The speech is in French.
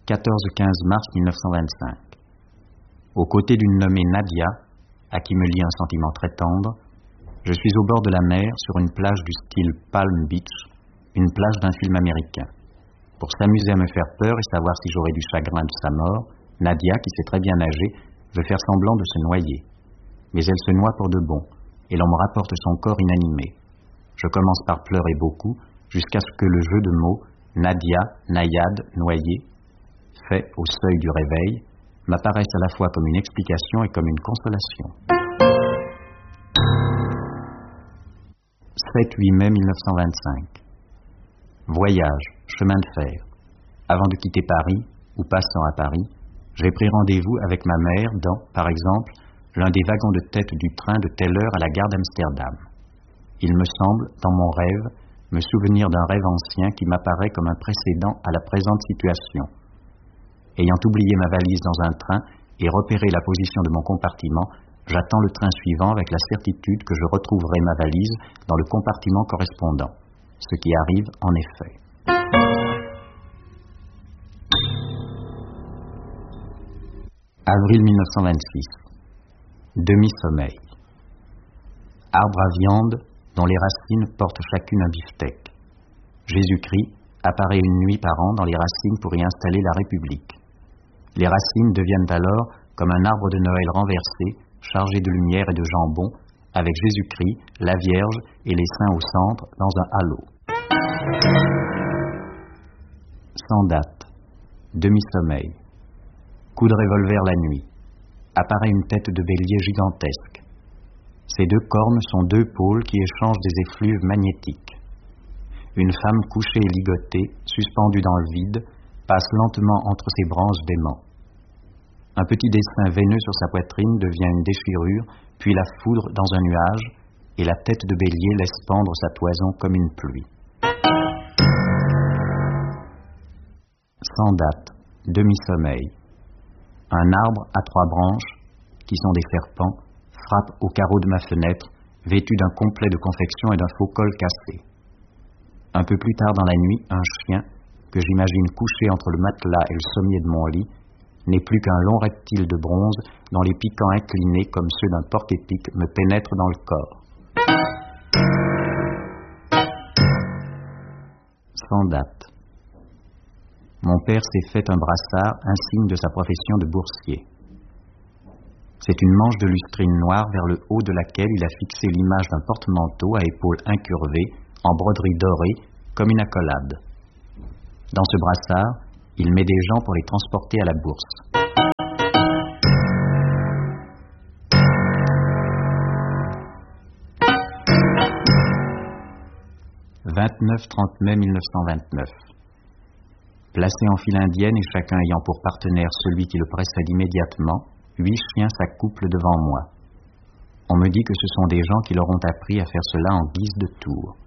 14-15 mars 1925. Aux côtés d'une nommée Nadia, à qui me lie un sentiment très tendre, je suis au bord de la mer sur une plage du style Palm Beach, une plage d'un film américain. Pour s'amuser à me faire peur et savoir si j'aurais du chagrin de sa mort, Nadia, qui sait très bien nager, veut faire semblant de se noyer. Mais elle se noie pour de bon, et l'on me rapporte son corps inanimé. Je commence par pleurer beaucoup, jusqu'à ce que le jeu de mots Nadia, naïade, noyé, fait au seuil du réveil, m'apparaissent à la fois comme une explication et comme une consolation. 7-8 mai 1925. Voyage, chemin de fer. Avant de quitter Paris, ou passant à Paris, j'ai pris rendez-vous avec ma mère dans, par exemple, l'un des wagons de tête du train de telle heure à la gare d'Amsterdam. Il me semble, dans mon rêve, me souvenir d'un rêve ancien qui m'apparaît comme un précédent à la présente situation. Ayant oublié ma valise dans un train et repéré la position de mon compartiment, j'attends le train suivant avec la certitude que je retrouverai ma valise dans le compartiment correspondant, ce qui arrive en effet. Avril 1926. Demi-sommeil. Arbre à viande dont les racines portent chacune un beefsteak. Jésus-Christ apparaît une nuit par an dans les racines pour y installer la République. Les racines deviennent alors comme un arbre de Noël renversé, chargé de lumière et de jambon, avec Jésus-Christ, la Vierge et les saints au centre dans un halo. Sans date. Demi-sommeil. Coup de revolver la nuit. Apparaît une tête de bélier gigantesque. Ces deux cornes sont deux pôles qui échangent des effluves magnétiques. Une femme couchée et ligotée, suspendue dans le vide, passe lentement entre ses branches d'aimant. Un petit dessin veineux sur sa poitrine devient une déchirure, puis la foudre dans un nuage, et la tête de bélier laisse pendre sa toison comme une pluie. Sans date, demi-sommeil. Un arbre à 3 branches, qui sont des serpents, frappe au carreau de ma fenêtre, vêtu d'un complet de confection et d'un faux col cassé. Un peu plus tard dans la nuit, un chien, que j'imagine couché entre le matelas et le sommier de mon lit, n'est plus qu'un long reptile de bronze dont les piquants inclinés comme ceux d'un porc-épic me pénètrent dans le corps. Sans date. Mon père s'est fait un brassard, insigne de sa profession de boursier. C'est une manche de lustrine noire vers le haut de laquelle il a fixé l'image d'un porte-manteau à épaules incurvées, en broderie dorée, comme une accolade. Dans ce brassard, il met des gens pour les transporter à la bourse. « 29-30 mai 1929. Placé en file indienne et chacun ayant pour partenaire celui qui le précède immédiatement, 8 chiens s'accouplent devant moi. On me dit que ce sont des gens qui leur ont appris à faire cela en guise de tour.